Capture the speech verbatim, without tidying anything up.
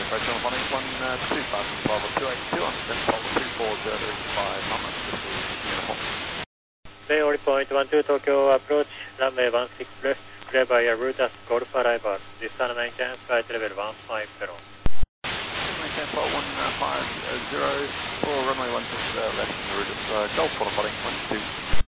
approach on runway one two five twelve two eight two on descent level two four zero five Mama, this is uniform. Bay Ori point one two Tokyo approach, runway one six left, clear by a route as Golf arrival. This time maintain flight level one five zero. Maintain flight one five zero for runway one six uh, left, route as uh, Golf on runway one two.